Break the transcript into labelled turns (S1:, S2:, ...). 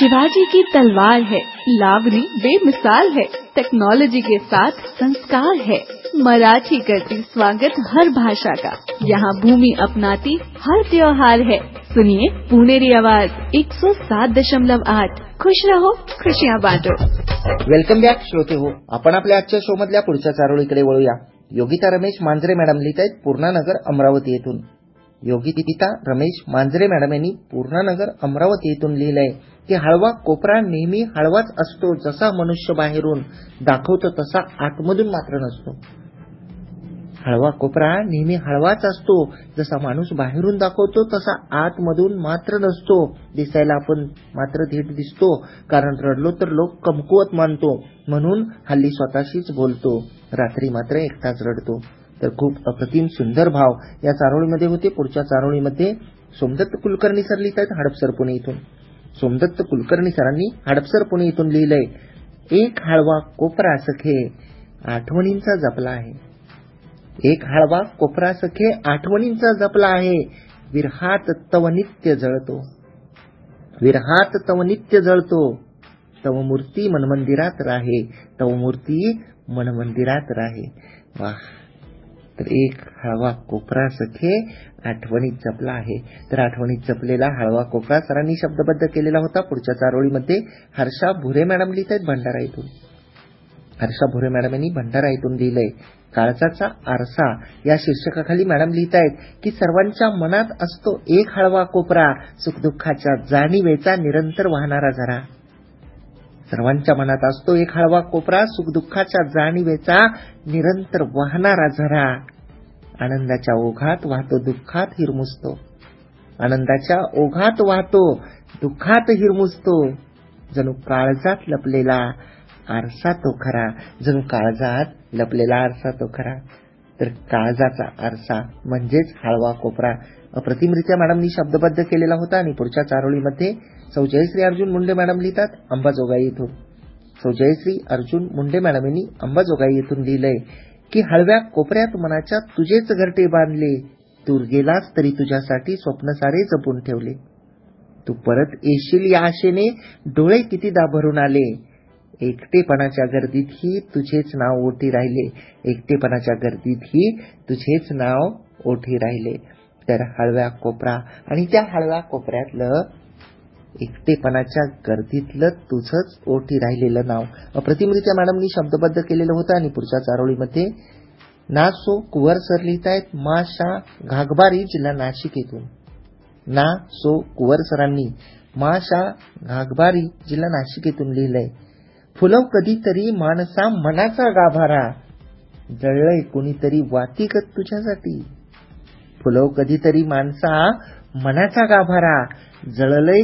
S1: शिवाजी की तलवार है, लावणी बेमिसाल है, टेक्नोलॉजी के साथ संस्कार है। मराठी करती स्वागत हर भाषा का, यहाँ भूमि अपनाती हर त्योहार है। सुनिए पुणेरी आवाज 107.8। खुश रहो, खुशियाँ बांटो।
S2: वेलकम बॅक श्रोते हो, आपण आपल्या आजच्या शो मधल्या पुढच्या चारोळीकडे वळूया। योगिता रमेश मांजरे मॅडम लिहित आहेत पूर्णानगर अमरावती येथून। योगिता रमेश मांजरे मॅडम यांनी पूर्णानगर अमरावती येथून लिहिलंय की हळवा कोपरा नेहमी हळवाच असतो, जसा मनुष्य बाहेरून दाखवतो तसा आतमधून मात्र नसतो। हळवा कोपरा नेहमी हळवाच असतो, जसा माणूस बाहेरून दाखवतो तसा आतमधून मात्र नसतो। दिसायला आपण मात्र धीट दिसतो, कारण रडलो तर लोक कमकुवत मानतो, म्हणून हल्ली स्वतःशीच बोलतो, रात्री मात्र एकटाच रडतो। तर खूप अप्रतिम सुंदर भाव या चारोळीमध्ये होते। पुढच्या चारोळीमध्ये सोमदत्त कुलकर्णी सर लिहित आहेत हडपसर पुणे इथून। सोमदत्त कुलकर्णी सरांनी हडपसर पुणे इथून लिहिलंय, एक हळवा कोपरा सखे आठवणींचा जपला आहे। एक हळवा कोपरा सखे आठवणींचा जपला आहे, विरहात तव नित्य जळतो, विरहात तव नित्य जळतो, तव मूर्ती मनमंदिरात राहे, तव मूर्ती मनमंदिरात राहे। वाह, तर एक हळवा कोपरा सखे आठवणीत जपला आहे। तर आठवणीत जपलेला हळवा कोपरा सरांनी शब्दबद्ध केलेला होता। पुढच्या चारोळीमध्ये हर्षा भुरे मॅडम लिहित आहेत भंडारा इथून। हर्षा भुरे मॅडम यांनी भंडारा इथून लिहिलंय, काळजाचा आरसा या शीर्षकाखाली मॅडम लिहित आहेत की सर्वांच्या मनात असतो एक हळवा कोपरा, सुखदुःखाच्या जाणीवेचा निरंतर वाहणारा झरा। सर्वांच्या मनात असतो एक हळवा कोपरा, सुखदुःखाच्या जाणीवेचा निरंतर वाहणारा झरा। आनंदाच्या ओघात वाहतो, दुःखात हिरमुसतो, आनंदाच्या ओघात वाहतो, दुःखात हिरमुसतो, जणू काळजात लपलेला आरसा तो खरा, जणू काळजात लपलेला आरसा तो खरा। तर काळजाचा आरसा म्हणजेच हळवा कोपरा अप्रतिमरित्या मॅडमनी शब्दबद्ध केलेला होता। आणि पुढच्या चारोळीमध्ये सौ जयश्री अर्जुन मुंडे मॅडम लिहितात अंबाजोगाई येथून। सौ जयश्री अर्जुन मुंडे मॅडम यांनी अंबाजोगाई येथून लिहिलंय की हळव्या कोपऱ्यात मनाच्या तुझेच घरटे बांधले, दूर गेलास तरी तुझ्यासाठी स्वप्न सारे जपून ठेवले, तू परत येशील या आशेने डोळे कितीदा भरून आले, एकटेपणाच्या गर्दीतही तुझेच नाव ओठी राहिले, एकटेपणाच्या गर्दीतही तुझेच नाव ओठी राहिले। तर हळव्या कोपरा आणि त्या हळव्या कोपऱ्यातलं एकटेपणाच्या गर्दीतलं तुझंच ओठी राहिलेलं नाव अप्रतिमरित्या मॅडमनी शब्दबद्ध केलेलं होतं। आणि पुढच्या चारोळीमध्ये ना सो कुवर सर लिहित आहेत माशा घागबारी जिल्हा नाशिक येथून। ना सो कुवर सरांनी माशा घागबारी जिल्हा नाशिक येथून लिहिलंय, फुलव कधीतरी माणसा मनाचा गाभारा, जळलंय कोणीतरी वातीगत तुझ्यासाठी, फुलव कधीतरी माणसा मनाचा गाभारा, जळलंय